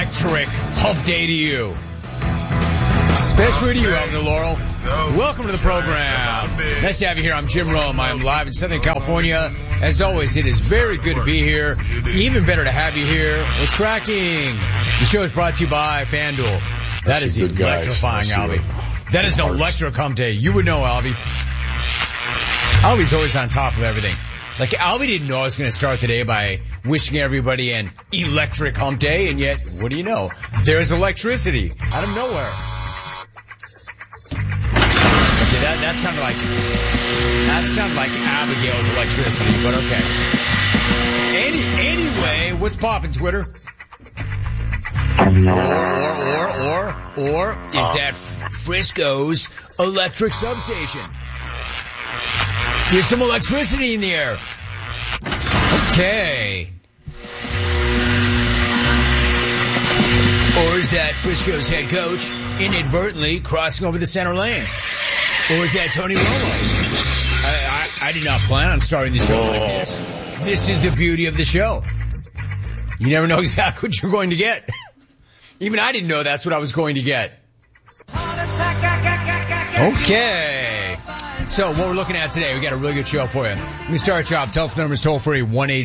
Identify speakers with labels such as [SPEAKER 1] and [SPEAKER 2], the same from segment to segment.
[SPEAKER 1] electric hump day to you. Especially to you, Elton Laurel. Welcome to the program. Nice to have you here. I'm Jim Rome. I am live in Southern California. As always, it is very good to be here. Even better to have you here. What's cracking? The show is brought to you by FanDuel. That is electrifying, Albie. That is an electric hump day. You would know, Albie. Albie's always on top of everything. Like, Albie didn't know I was going to start today by wishing everybody an electric hump day, and yet, what do you know? There's electricity out of nowhere. Okay, that sounded like Abigail's electricity, but okay. Anyway, what's poppin', Twitter? Or is that Frisco's electric substation? There's some electricity in the air. Okay. Or is that Frisco's head coach inadvertently crossing over the center lane? Or is that Tony Romo? I did not plan on starting the show like this. This is the beauty of the show. You never know exactly what you're going to get. Even I didn't know that's what I was going to get. Okay. So what we're looking at today, we got a really good show for you. Let me start you off. Telephone number is toll free,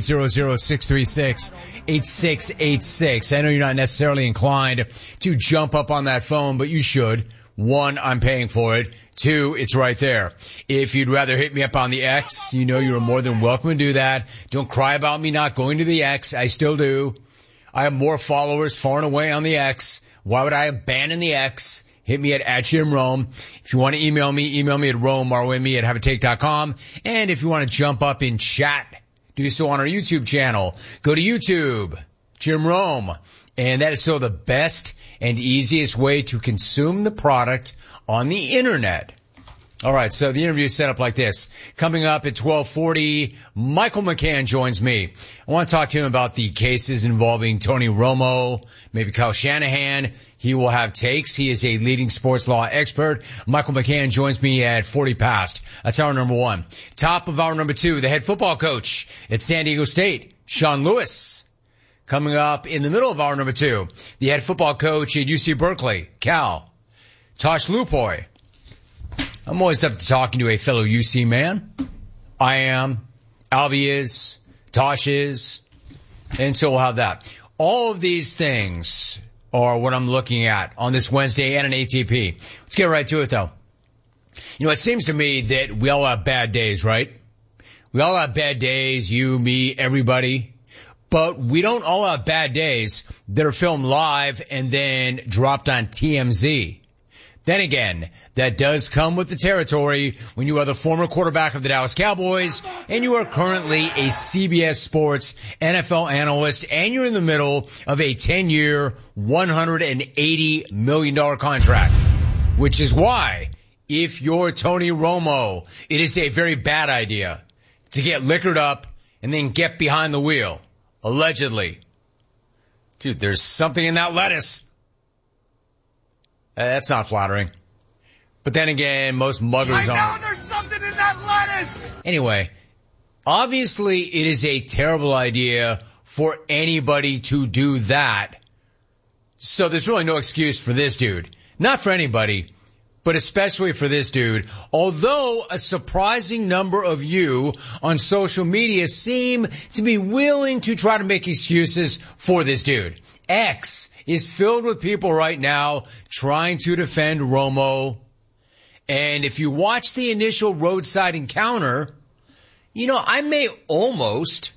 [SPEAKER 1] 1-800-636-8686. I know you're not necessarily inclined to jump up on that phone, but you should. One, I'm paying for it. Two, it's right there. If you'd rather hit me up on the X, you know you're more than welcome to do that. Don't cry about me not going to the X. I still do. I have more followers far and away on the X. Why would I abandon the X? Hit me at Jim Rome. If you want to email me at Rome, R-O-M-E at haveatake.com. And if you want to jump up in chat, do so on our YouTube channel. Go to YouTube, Jim Rome. And that is still the best and easiest way to consume the product on the internet. All right, so the interview is set up like this. Coming up at 12:40, Michael McCann joins me. I want to talk to him about the cases involving Tony Romo, maybe Kyle Shanahan. He will have takes. He is a leading sports law expert. Michael McCann joins me at 40 past. That's hour number one. Top of hour number two, the head football coach at San Diego State, Sean Lewis. Coming up in the middle of hour number two, the head football coach at UC Berkeley, Cal, Tosh Lupoy. I'm always up to talking to a fellow UC man. I am. Albie is. Tosh is. And so we'll have that. All of these things are what I'm looking at on this Wednesday and an ATP. Let's get right to it, though. You know, it seems to me that we all have bad days, right? We all have bad days, you, me, everybody. But we don't all have bad days that are filmed live and then dropped on TMZ. Then again, that does come with the territory when you are the former quarterback of the Dallas Cowboys and you are currently a CBS Sports NFL analyst and you're in the middle of a 10-year, $180 million contract. Which is why, if you're Tony Romo, it is a very bad idea to get liquored up and then get behind the wheel. Allegedly. Dude, there's something in that lettuce. That's not flattering. But then again, most muggers aren't.
[SPEAKER 2] I know there's something in that lettuce!
[SPEAKER 1] Anyway, obviously it is a terrible idea for anybody to do that. So there's really no excuse for this dude. Not for anybody, but especially for this dude. Although a surprising number of you on social media seem to be willing to try to make excuses for this dude. X is filled with people right now trying to defend Romo. And if you watch the initial roadside encounter, you know, I may almost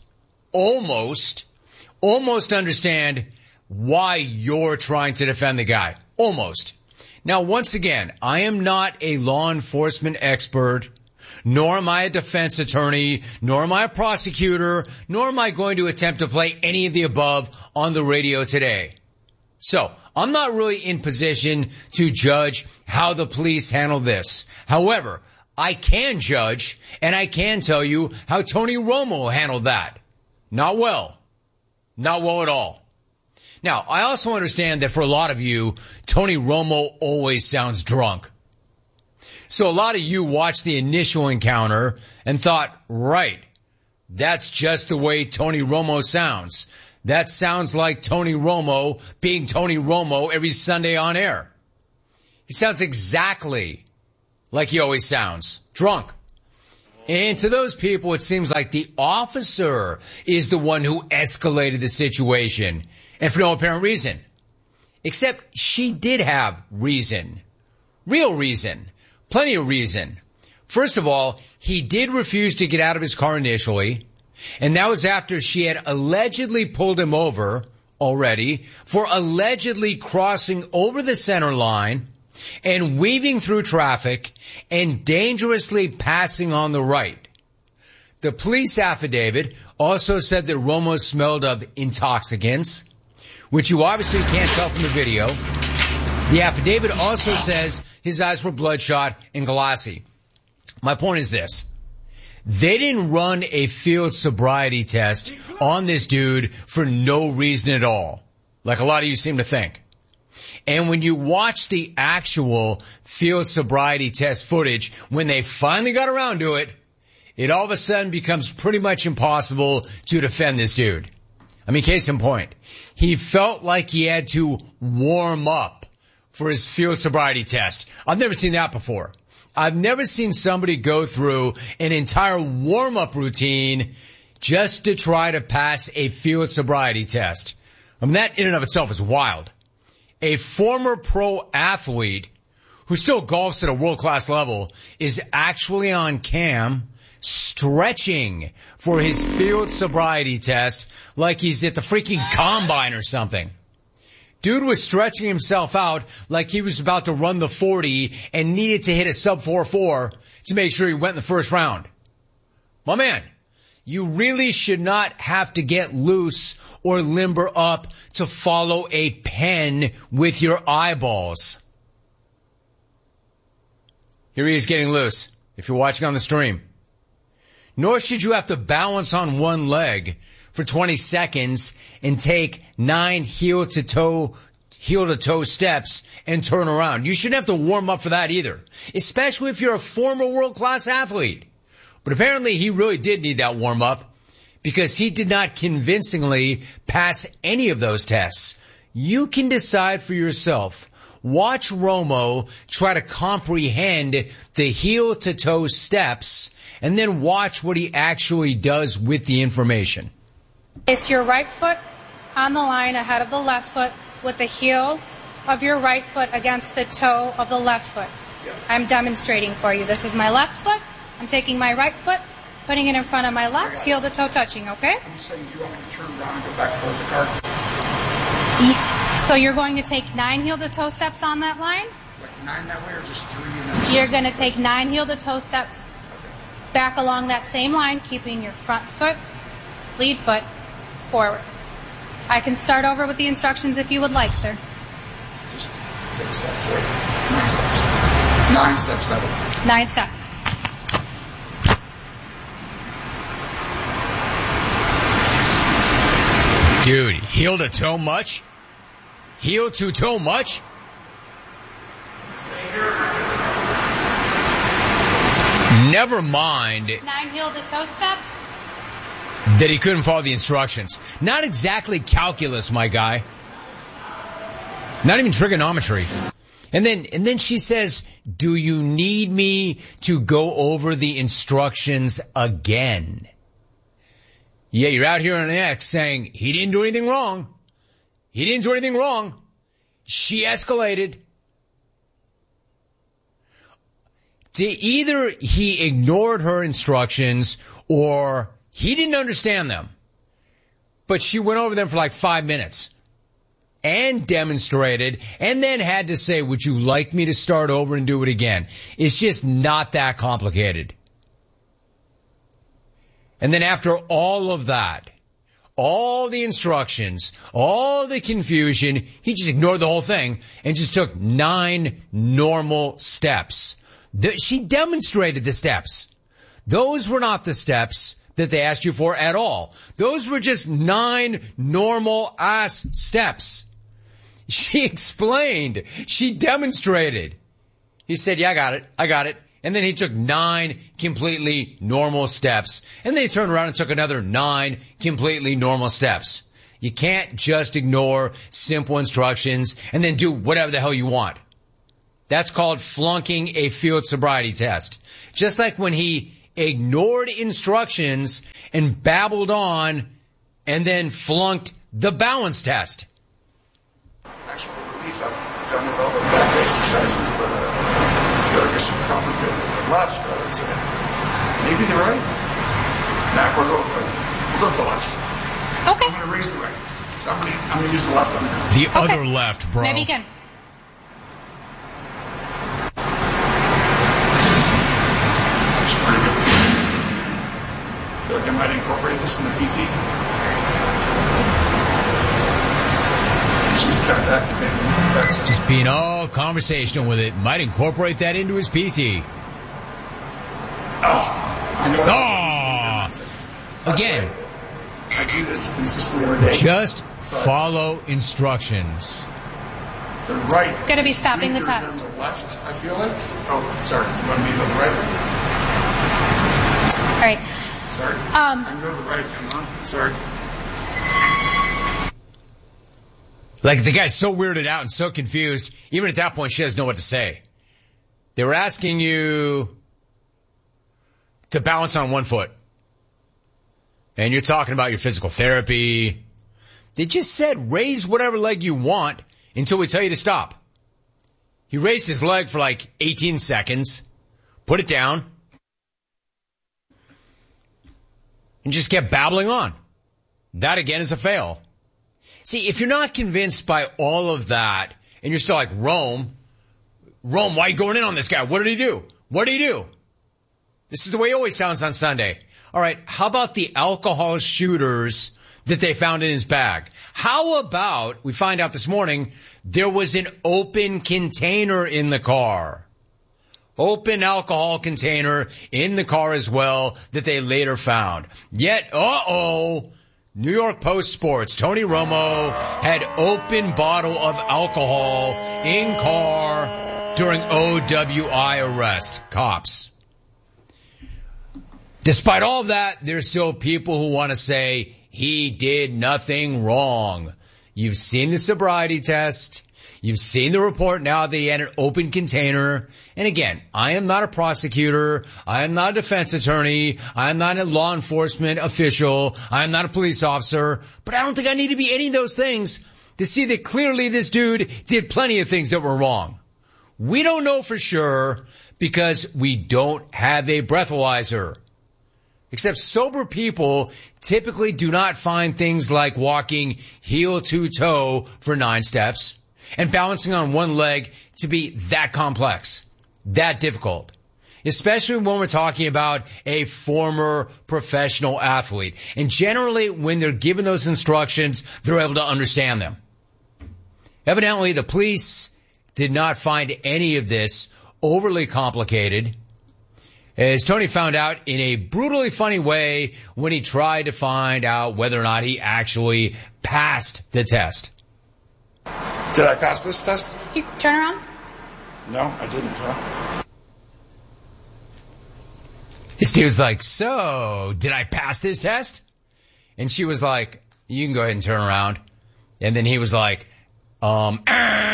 [SPEAKER 1] understand why you're trying to defend the guy. Almost. Now, once again, I am not a law enforcement expert, nor am I a defense attorney, nor am I a prosecutor, nor am I going to attempt to play any of the above on the radio today. So, I'm not really in position to judge how the police handle this. However, I can judge, and I can tell you how Tony Romo handled that. Not well. Not well at all. Now, I also understand that for a lot of you, Tony Romo always sounds drunk. So a lot of you watched the initial encounter and thought, right, that's just the way Tony Romo sounds. That sounds like Tony Romo being Tony Romo every Sunday on air. He sounds exactly like he always sounds, drunk. And to those people, it seems like the officer is the one who escalated the situation, and for no apparent reason. Except she did have reason. Real reason. Plenty of reason. First of all, he did refuse to get out of his car initially, and that was after she had allegedly pulled him over already for allegedly crossing over the center line and weaving through traffic and dangerously passing on the right. The police affidavit also said that Romo smelled of intoxicants, which you obviously can't tell from the video. The affidavit also says his eyes were bloodshot and glassy. My point is this. They didn't run a field sobriety test on this dude for no reason at all, like a lot of you seem to think. And when you watch the actual field sobriety test footage, when they finally got around to it, it all of a sudden becomes pretty much impossible to defend this dude. I mean, case in point, he felt like he had to warm up for his field sobriety test. I've never seen that before. I've never seen somebody go through an entire warm-up routine just to try to pass a field sobriety test. I mean, that in and of itself is wild. A former pro athlete who still golfs at a world-class level is actually on cam stretching for his field sobriety test like he's at the freaking combine or something. Dude was stretching himself out like he was about to run the 40 and needed to hit a sub 4.4 to make sure he went in the first round. My man, you really should not have to get loose or limber up to follow a pen with your eyeballs. Here he is getting loose, if you're watching on the stream. Nor should you have to balance on one leg for 20 seconds and take 9 heel-to-toe steps and turn around. You shouldn't have to warm up for that either, especially if you're a former world-class athlete. But apparently he really did need that warm-up because he did not convincingly pass any of those tests. You can decide for yourself. Watch Romo try to comprehend the heel-to-toe steps and then watch what he actually does with the information.
[SPEAKER 3] Place your right foot on the line ahead of the left foot with the heel of your right foot against the toe of the left foot. I'm demonstrating for you. This is my left foot. I'm taking my right foot, putting it in front of my left, heel to toe touching, okay?
[SPEAKER 4] I'm saying you want me to turn around and go back toward the car?
[SPEAKER 3] So you're going to take 9 heel to toe steps on that line?
[SPEAKER 4] Like 9 that way or just 3 and then...
[SPEAKER 3] You're going to take 9 heel to toe steps back along that same line, keeping your front foot, lead foot, forward. I can start over with the instructions if you would like, sir.
[SPEAKER 4] Just take steps, right? 9 steps. 9 steps that way.
[SPEAKER 3] 9 steps.
[SPEAKER 1] Dude, heel to toe much? Heel to toe much? Never mind
[SPEAKER 3] 9 heel to toe steps.
[SPEAKER 1] that he couldn't follow the instructions. Not exactly calculus, my guy. Not even trigonometry. And then she says, do you need me to go over the instructions again? Yeah, you're out here on X saying he didn't do anything wrong. He didn't do anything wrong. She escalated. Either he ignored her instructions or he didn't understand them. But she went over them for like 5 minutes and demonstrated and then had to say, would you like me to start over and do it again? It's just not that complicated. And then after all of that, all the instructions, all the confusion, he just ignored the whole thing and just took 9 normal steps. She demonstrated the steps. Those were not the steps that they asked you for at all. Those were just 9 normal ass steps. She explained. She demonstrated. He said, yeah, I got it. And then he took 9 completely normal steps. And then he turned around and took another 9 completely normal steps. You can't just ignore simple instructions and then do whatever the hell you want. That's called flunking a field sobriety test. Just like when he ignored instructions and babbled on and then flunked the balance test.
[SPEAKER 4] Actual relief, I'm done with all the back exercises, but I feel like I should probably go with the left, I would say. Maybe the right? Nah, we'll go with the left.
[SPEAKER 3] Okay.
[SPEAKER 4] I'm going to raise the right. So I'm going to use the left on there.
[SPEAKER 1] The other left, bro.
[SPEAKER 3] Maybe again.
[SPEAKER 4] That's pretty good. I feel like I might incorporate this in the PT. She's kind of activating the back system.
[SPEAKER 1] Just being all conversational with it. Might incorporate that into his PT.
[SPEAKER 4] I know that
[SPEAKER 1] Again.
[SPEAKER 4] I do this consistently every day.
[SPEAKER 1] Just follow instructions.
[SPEAKER 4] The right.
[SPEAKER 3] Gonna be stopping the
[SPEAKER 4] weaker
[SPEAKER 3] test.
[SPEAKER 4] than the left, I feel like. Oh, sorry. You want me to go to the right?
[SPEAKER 3] All right.
[SPEAKER 4] Sorry. I can go to the right. Come on. Sorry.
[SPEAKER 1] Like, the guy's so weirded out and so confused. Even at that point, she doesn't know what to say. They were asking you to balance on one foot. And you're talking about your physical therapy. They just said raise whatever leg you want until we tell you to stop. He raised his leg for like 18 seconds, put it down, and just kept babbling on. That again is a fail. See, if you're not convinced by all of that, and you're still like, Rome, why are you going in on this guy? What did he do? What did he do? This is the way he always sounds on Sunday. All right, how about the alcohol shooters that they found in his bag? How about, we find out this morning, there was an open container in the car. Open alcohol container in the car as well that they later found. Yet, New York Post Sports, Tony Romo had open bottle of alcohol in car during OWI arrest. Cops. Despite all of that, there's still people who want to say he did nothing wrong. You've seen the sobriety test. You've seen the report now that he had an open container. And again, I am not a prosecutor. I am not a defense attorney. I am not a law enforcement official. I am not a police officer. But I don't think I need to be any of those things to see that clearly this dude did plenty of things that were wrong. We don't know for sure because we don't have a breathalyzer. Except sober people typically do not find things like walking heel to toe for 9 steps and balancing on one leg to be that complex, that difficult, especially when we're talking about a former professional athlete. And generally, when they're given those instructions, they're able to understand them. Evidently, the police did not find any of this overly complicated, as Tony found out in a brutally funny way when he tried to find out whether or not he actually passed the test.
[SPEAKER 4] Did I pass this test?
[SPEAKER 3] You turn around.
[SPEAKER 4] No, I didn't, huh?
[SPEAKER 1] This dude's like, so, did I pass this test? And she was like, you can go ahead and turn around. And then he was like, no, you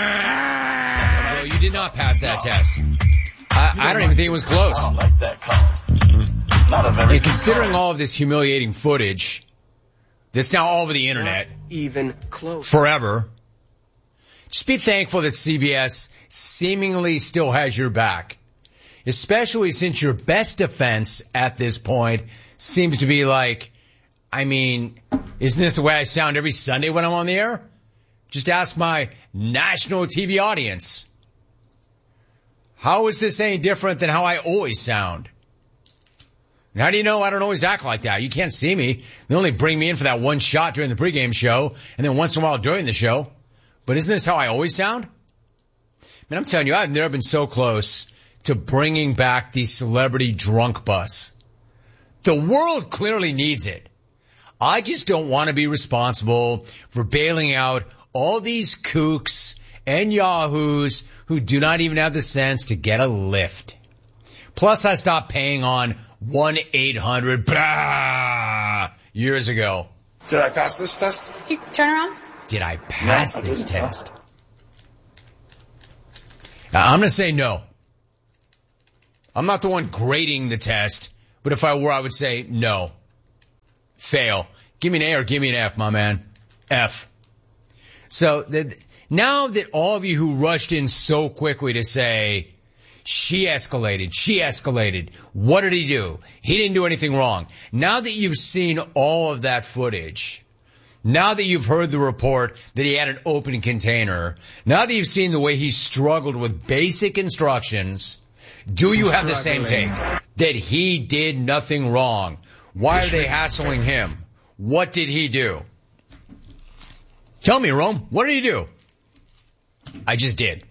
[SPEAKER 1] did not pass that test. I don't even think it was close.
[SPEAKER 5] I don't like that color. Not a very
[SPEAKER 1] And considering all of this humiliating footage that's now all over the internet,
[SPEAKER 6] even close,
[SPEAKER 1] forever, just be thankful that CBS seemingly still has your back, especially since your best defense at this point seems to be like, I mean, isn't this the way I sound every Sunday when I'm on the air? Just ask my national TV audience. How is this any different than how I always sound? And how do you know I don't always act like that? You can't see me. They only bring me in for that one shot during the pregame show and then once in a while during the show. But isn't this how I always sound? Man, I'm telling you, I've never been so close to bringing back the celebrity drunk bus. The world clearly needs it. I just don't want to be responsible for bailing out all these kooks and yahoos who do not even have the sense to get a lift. Plus, I stopped paying on 1-800 years ago.
[SPEAKER 4] Did I pass this test?
[SPEAKER 3] You turn around.
[SPEAKER 1] Did I pass
[SPEAKER 4] No, I
[SPEAKER 1] this
[SPEAKER 4] didn't.
[SPEAKER 1] test? I'm going to say no. I'm not the one grading the test, but if I were, I would say no. Fail. Give me an A or give me an F, my man. F. So now that all of you who rushed in so quickly to say, she escalated, what did he do? He didn't do anything wrong. Now that you've seen all of that footage, now that you've heard the report that he had an open container, now that you've seen the way he struggled with basic instructions, do you have the same take? That he did nothing wrong? Why are they hassling him? What did he do? Tell me, Rome, what did he do? I just did.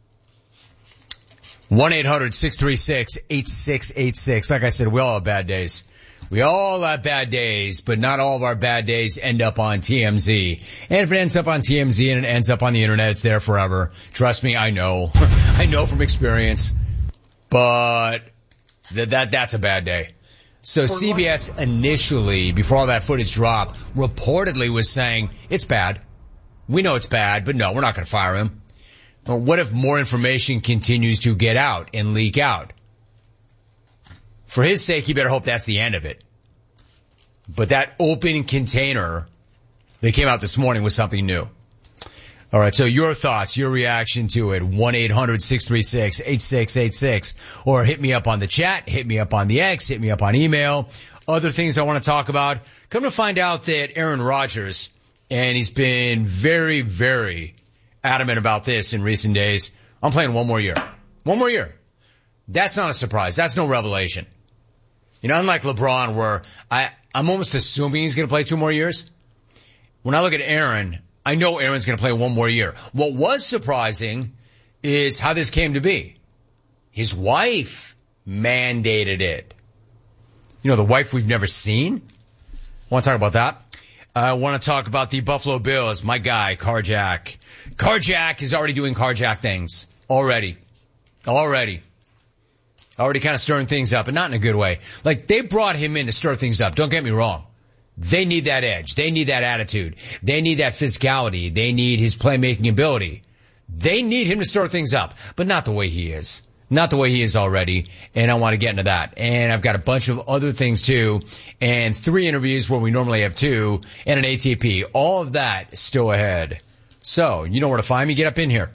[SPEAKER 1] 1-800-636-8686. Like I said, we all have bad days. We all have bad days, but not all of our bad days end up on TMZ. And if it ends up on TMZ and it ends up on the internet, it's there forever. Trust me, I know. I know from experience. But that's a bad day. So CBS initially, before all that footage dropped, reportedly was saying, it's bad. We know it's bad, but no, we're not going to fire him. Well, what if more information continues to get out and leak out? For his sake, you better hope that's the end of it. But that open container that came out this morning was something new. All right, so your thoughts, your reaction to it, 1-800-636-8686. Or hit me up on the chat, hit me up on the X, hit me up on email. Other things I want to talk about. Come to find out that Aaron Rodgers, and he's been very, very adamant about this in recent days. I'm playing one more year. One more year. That's not a surprise. That's no revelation. You know, unlike LeBron, where I'm almost assuming he's going to play 2 more years. When I look at Aaron, I know Aaron's going to play 1 more year. What was surprising is how this came to be. His wife mandated it. You know, the wife we've never seen. I want to talk about that. I want to talk about the Buffalo Bills. My guy, Carjack. Carjack is already doing Carjack things. Already kind of stirring things up, and not in a good way. Like, they brought him in to stir things up. Don't get me wrong. They need that edge. They need that attitude. They need that physicality. They need his playmaking ability. They need him to stir things up, but not the way he is. Not the way he is already, and I want to get into that. And I've got a bunch of other things too, and 3 interviews where we normally have 2, and an ATP. All of that still ahead. So, you know where to find me. Get up in here.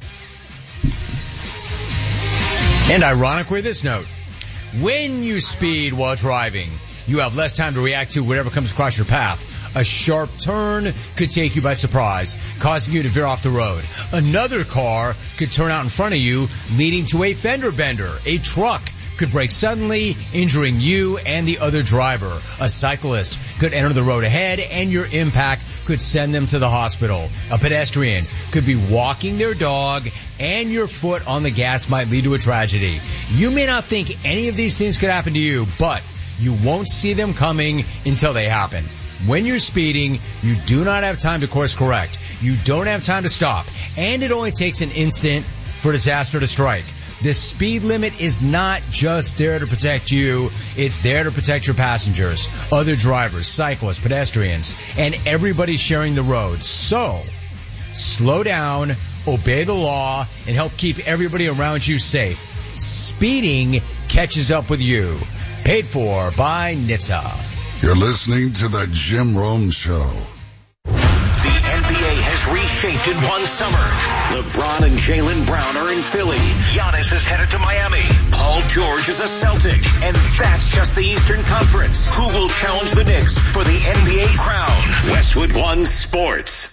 [SPEAKER 1] And ironically, this note. When you speed while driving, you have less time to react to whatever comes across your path. A sharp turn could take you by surprise, causing you to veer off the road. Another car could turn out in front of you, leading to a fender bender. A truck could brake suddenly, injuring you and the other driver. A cyclist could enter the road ahead, and your impact could send them to the hospital. A pedestrian could be walking their dog, and your foot on the gas might lead to a tragedy. You may not think any of these things could happen to you, but you won't see them coming until they happen. When you're speeding, you do not have time to course correct. You don't have time to stop. And it only takes an instant for disaster to strike. The speed limit is not just there to protect you. It's there to protect your passengers, other drivers, cyclists, pedestrians, and everybody sharing the road. So, slow down, obey the law, and help keep everybody around you safe. Speeding catches up with you. Paid for by NHTSA.
[SPEAKER 6] You're listening to the Jim Rome Show.
[SPEAKER 7] The NBA has reshaped in one summer. LeBron and Jaylen Brown are in Philly. Giannis is headed to Miami. Paul George is a Celtic. And that's just the Eastern Conference. Who will challenge the Knicks for the NBA crown? Westwood One Sports.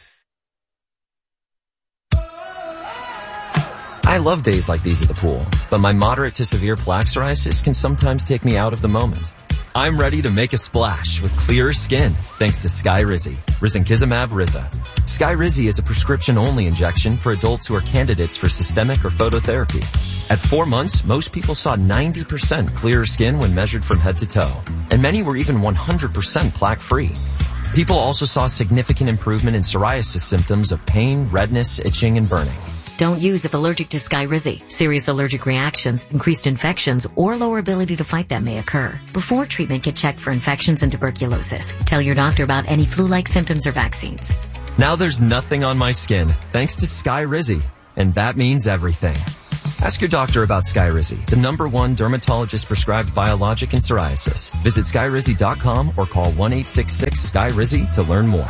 [SPEAKER 8] I love days like these at the pool, but my moderate to severe plaque psoriasis can sometimes take me out of the moment. I'm ready to make a splash with clearer skin thanks to Skyrizi, risankizumab Riza. Skyrizi is a prescription-only injection for adults who are candidates for systemic or phototherapy. At 4 months, most people saw 90% clearer skin when measured from head to toe, and many were even 100% plaque-free. People also saw significant improvement in psoriasis symptoms of pain, redness, itching, and burning.
[SPEAKER 9] Don't use if allergic to Skyrizi. Serious allergic reactions, increased infections, or lower ability to fight them may occur. Before treatment, get checked for infections and tuberculosis. Tell your doctor about any flu-like symptoms or vaccines.
[SPEAKER 8] Now there's nothing on my skin thanks to Skyrizi, and that means everything. Ask your doctor about Skyrizi, the #1 dermatologist-prescribed biologic in psoriasis. Visit Skyrizi.com or call 1-866-SKYRIZI to learn more.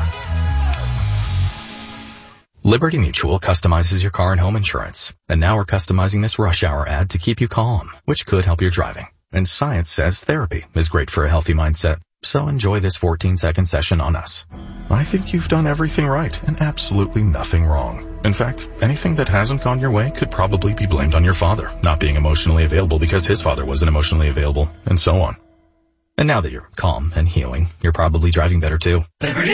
[SPEAKER 10] Liberty Mutual customizes your car and home insurance. And now we're customizing this rush hour ad to keep you calm, which could help your driving. And science says therapy is great for a healthy mindset. So enjoy this 14-second session on us. I think you've done everything right and absolutely nothing wrong. In fact, anything that hasn't gone your way could probably be blamed on your father not being emotionally available because his father wasn't emotionally available, and so on. And now that you're calm and healing, you're probably driving better too.
[SPEAKER 2] Liberty